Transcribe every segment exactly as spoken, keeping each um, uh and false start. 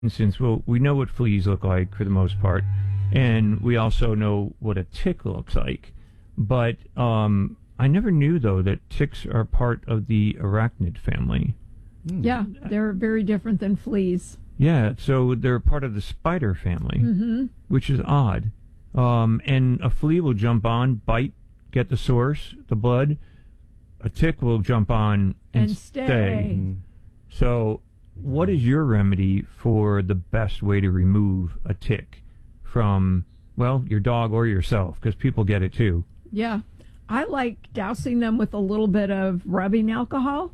instance, well, we know what fleas look like for the most part, and we also know what a tick looks like. But um, I never knew, though, that ticks are part of the arachnid family. Mm. Yeah, they're very different than fleas. Yeah, so they're part of the spider family, mm-hmm. which is odd. Um, and a flea will jump on, bite, get the source, the blood. A tick will jump on and, and stay. stay. Mm-hmm. So what is your remedy for the best way to remove a tick from, well, your dog or yourself? Because people get it too. Yeah. I like dousing them with a little bit of rubbing alcohol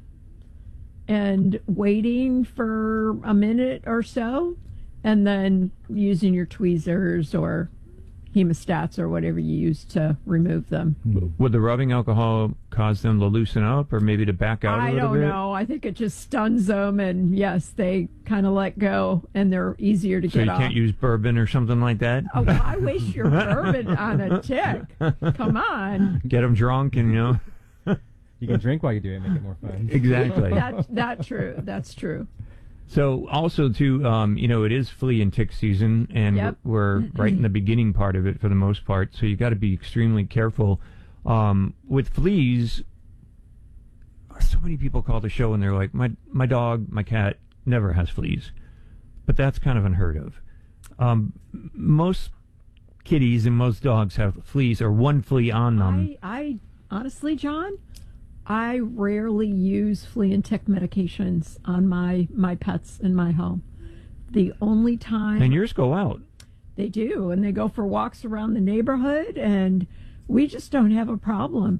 and waiting for a minute or so, and then using your tweezers or hemostats or whatever you use to remove them. Would the rubbing alcohol cause them to loosen up or maybe to back out I a little bit? I don't know. I think it just stuns them, and yes, they kind of let go, and they're easier to so get off. So you can't use bourbon or something like that? Oh, I waste your bourbon on a tick. Come on. Get them drunk and, you know. You can drink while you do it, make it more fun. Exactly. That, that true. That's true. So also, too, um, you know, it is flea and tick season, and yep. we're, we're right in the beginning part of it for the most part, so you got to be extremely careful. Um, with fleas, so many people call the show and they're like, my, my dog, my cat never has fleas. But that's kind of unheard of. Um, most kitties and most dogs have fleas or one flea on them. I, I honestly, John, I rarely use flea and tick medications on my, my pets in my home. The only time... And yours go out. They do, and they go for walks around the neighborhood, and we just don't have a problem.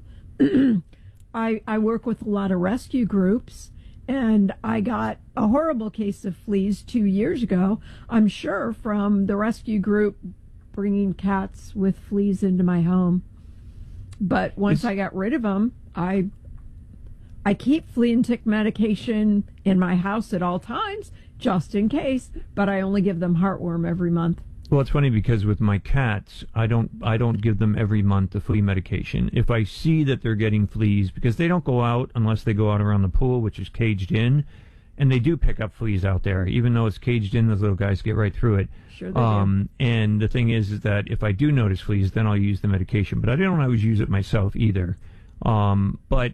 I, I work with a lot of rescue groups, and I got a horrible case of fleas two years ago, I'm sure, from the rescue group bringing cats with fleas into my home. But once it's, I got rid of them, I... I keep flea and tick medication in my house at all times, just in case, but I only give them heartworm every month. Well, it's funny because with my cats, I don't I don't give them every month the flea medication. If I see that they're getting fleas, because they don't go out unless they go out around the pool, which is caged in, and they do pick up fleas out there. Even though it's caged in, those little guys get right through it. Sure they um, do. And the thing is, is that if I do notice fleas, then I'll use the medication. But I don't always use it myself either. Um, but...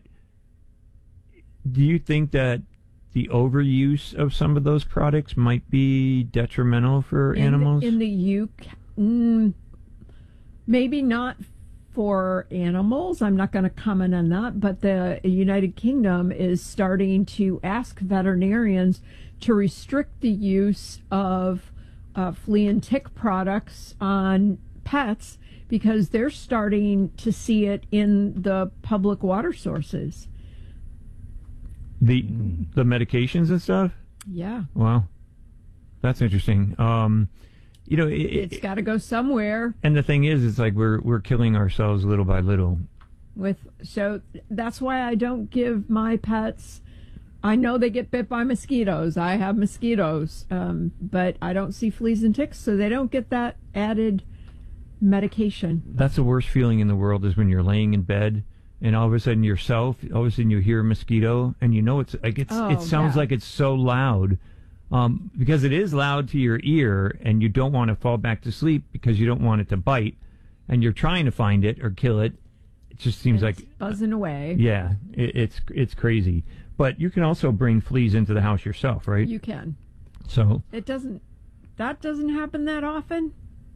Do you think that the overuse of some of those products might be detrimental for in animals? The, in the U K, mm, maybe not for animals. I'm not going to comment on that, but the United Kingdom is starting to ask veterinarians to restrict the use of uh, flea and tick products on pets because they're starting to see it in the public water sources. The the medications and stuff? Yeah. Wow. That's interesting. Um, you know, it, it's got to go somewhere. And the thing is, it's like we're we're killing ourselves little by little. With so that's why I don't give my pets. I know they get bit by mosquitoes. I have mosquitoes, um, but I don't see fleas and ticks, so they don't get that added medication. That's the worst feeling in the world is when you're laying in bed. And all of a sudden yourself, all of a sudden you hear a mosquito, and you know it's like it's oh, it sounds yeah. like it's so loud, um, because it is loud to your ear, and you don't want to fall back to sleep because you don't want it to bite, and you're trying to find it or kill it. It just seems it's like buzzing away. Yeah, it, it's it's crazy. But you can also bring fleas into the house yourself, right? You can. So it doesn't. That doesn't happen that often.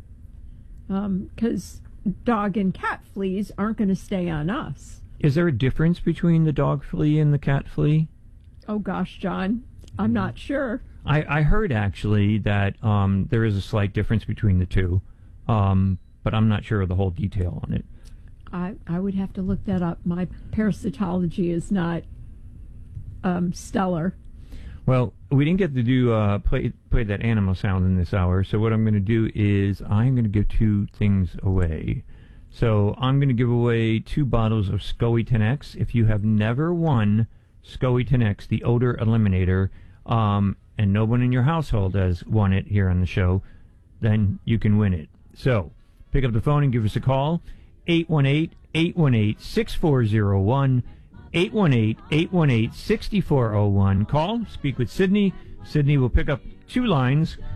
Um, because dog and cat fleas aren't going to stay on us. Is there a difference between the dog flea and the cat flea? Oh gosh, John, I'm not sure. I, I heard actually that um, there is a slight difference between the two, um, but I'm not sure of the whole detail on it. I I would have to look that up. My parasitology is not um, stellar. Well, we didn't get to do uh, play play that animal sound in this hour, so what I'm going to do is I'm going to give two things away. So I'm going to give away two bottles of SCOE ten X. If you have never won SCOE ten X, the odor eliminator, um, and no one in your household has won it here on the show, then you can win it. So pick up the phone and give us a call, eight one eight, eight one eight, six four zero one. eight one eight, eight one eight, six four zero one. Call, speak with Sydney. Sydney will pick up two lines.